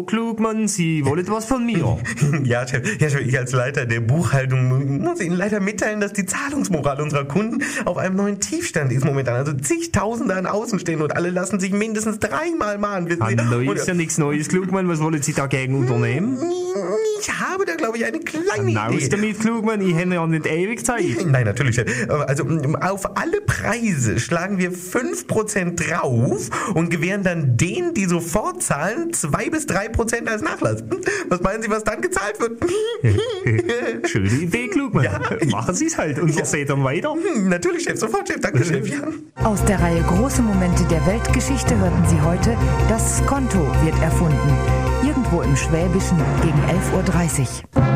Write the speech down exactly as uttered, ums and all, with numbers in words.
Klugmann, Sie wollen was von mir? Ja, Chef, ja, Chef, ich als Leiter der Buchhaltung muss Ihnen leider mitteilen, dass die Zahlungsmoral unserer Kunden auf einem neuen Tiefstand ist momentan. Also zigtausende an Außen stehen und alle lassen sich mindestens dreimal mahnen. Wissen Sie? Hallo, Und- ist ja nichts Neues, Klugmann. Was wollen Sie dagegen unternehmen? Ich habe da, glaube ich, eine kleine Raus Idee. damit, Klugmann. Ich hätte ja nicht ewig Zeit. Nein, natürlich, Chef. Also auf alle Preise schlagen wir fünf Prozent drauf und gewähren dann denen, die sofort zahlen, zwei bis drei Prozent als Nachlass. Was meinen Sie, was dann gezahlt wird? Schöne Idee, Klugmann. Ja. Machen Sie es halt und Ja. was seht dann weiter? Hm, Natürlich, Chef. Sofort, Chef. Danke, Chef. Ja. Aus der Reihe Große Momente der Weltgeschichte hörten Sie heute, das Skonto wird erfunden. Irgendwo im Schwäbischen gegen elf Uhr dreißig.